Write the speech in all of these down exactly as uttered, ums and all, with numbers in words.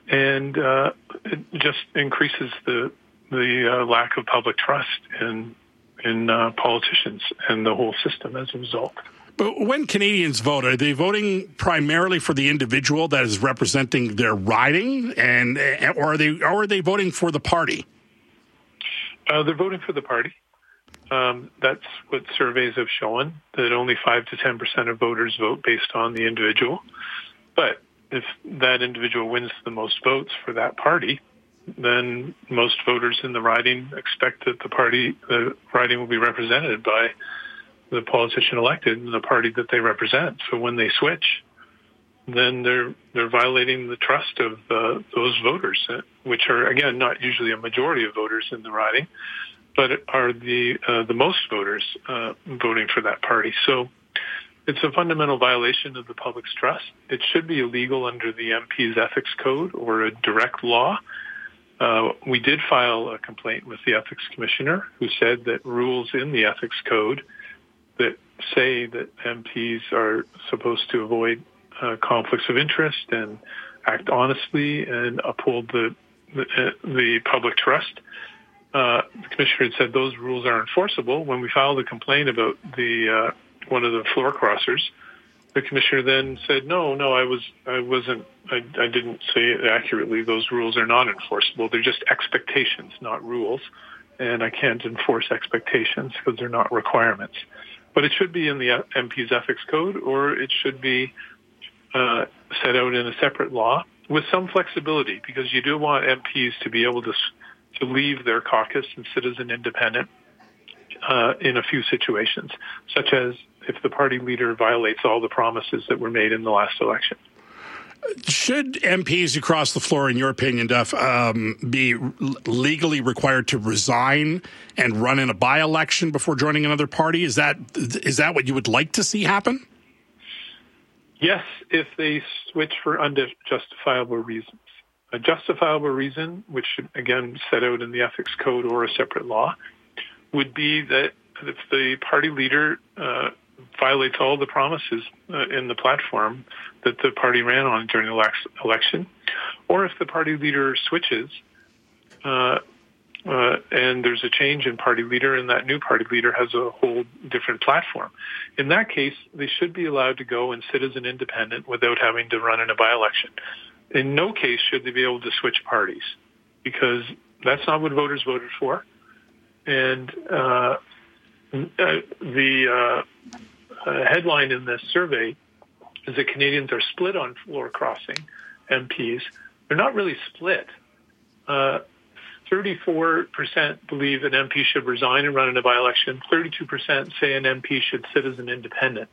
and uh, it just increases the the uh, lack of public trust in in uh, politicians and the whole system as a result. But when Canadians vote, are they voting primarily for the individual that is representing their riding, and or are they or are they voting for the party? Uh, they're voting for the party. Um, that's what surveys have shown, that only five to ten percent of voters vote based on the individual. But if that individual wins the most votes for that party, then most voters in the riding expect that the party, the riding will be represented by the politician elected in the party that they represent. So when they switch, then they're they're violating the trust of uh, those voters, uh, which are, again, not usually a majority of voters in the riding, but are the uh, the most voters uh, voting for that party. So it's a fundamental violation of the public's trust. It should be illegal under the M P's ethics code or a direct law. Uh, we did file a complaint with the ethics commissioner, who said that rules in the ethics code that say that M Ps are supposed to avoid uh, conflicts of interest and act honestly and uphold the the, uh, the public trust. Uh, the commissioner had said those rules are enforceable. When we filed a complaint about the uh, one of the floor crossers, the commissioner then said, "No, no, I was, I wasn't, I, I didn't say it accurately. Those rules are not enforceable. They're just expectations, not rules, and I can't enforce expectations because they're not requirements." But it should be in the M P's ethics code, or it should be uh, set out in a separate law with some flexibility, because you do want M Ps to be able to to leave their caucus and sit as an independent uh, in a few situations, such as if the party leader violates all the promises that were made in the last election. Should M Ps across the floor, in your opinion, Duff, um, be legally required to resign and run in a by-election before joining another party? Is that is that what you would like to see happen? Yes, if they switch for unjustifiable reasons. A justifiable reason, which should, again, set out in the ethics code or a separate law, would be that if the party leader uh, violates all the promises uh, in the platform that the party ran on during the election, or if the party leader switches uh, uh, and there's a change in party leader and that new party leader has a whole different platform. In that case, they should be allowed to go and sit as an independent without having to run in a by-election. In no case should they be able to switch parties, because that's not what voters voted for. And uh, the uh, uh, headline in this survey is that Canadians are split on floor crossing M Ps. They're not really split. Uh, thirty-four percent believe an M P should resign and run in a by-election. thirty-two percent say an M P should sit as an independent.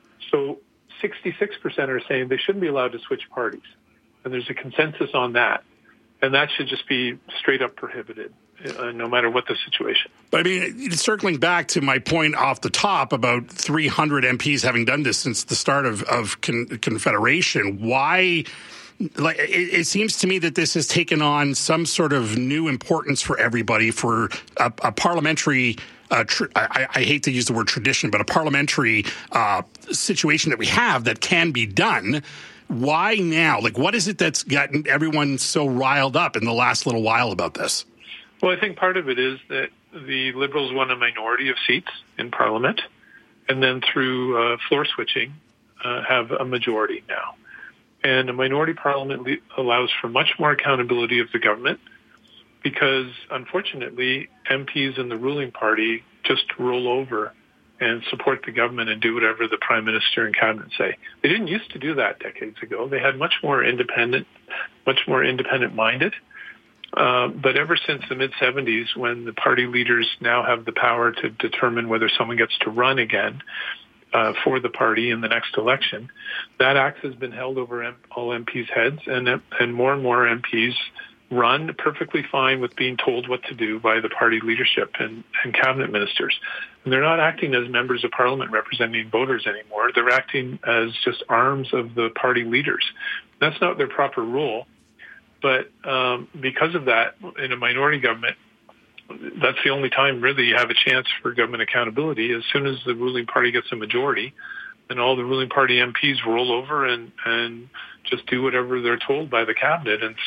So sixty-six percent are saying they shouldn't be allowed to switch parties. And there's a consensus on that. And that should just be straight up prohibited, uh, no matter what the situation. But I mean, circling back to my point off the top about three hundred M Ps having done this since the start of, of con- Confederation, why... Like it, it seems to me that this has taken on some sort of new importance for everybody, for a, a parliamentary, uh, tr- I, I hate to use the word tradition, but a parliamentary uh, situation that we have that can be done. Why now? Like, what is it that's gotten everyone so riled up in the last little while about this? Well, I think part of it is that the Liberals won a minority of seats in Parliament, and then through uh, floor switching, uh, have a majority now. And a minority parliament le- allows for much more accountability of the government, because, unfortunately, M Ps in the ruling party just roll over and support the government and do whatever the prime minister and cabinet say. They didn't used to do that decades ago. They had much more independent, much more independent-minded. Uh, but ever since the mid-seventies, when the party leaders now have the power to determine whether someone gets to run again uh, for the party in the next election, that axe has been held over M- all M Ps' heads, and and more and more M Ps run perfectly fine with being told what to do by the party leadership and, and cabinet ministers. And they're not acting as members of parliament representing voters anymore. They're acting as just arms of the party leaders. That's not their proper role. But um, because of that, in a minority government, that's the only time really you have a chance for government accountability. As soon as the ruling party gets a majority, then all the ruling party M Ps roll over and, and just do whatever they're told by the cabinet and